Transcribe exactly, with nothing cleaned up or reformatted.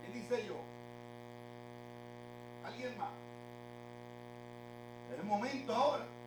¿Quién dice yo? ¿Alguien más? Es el momento ahora.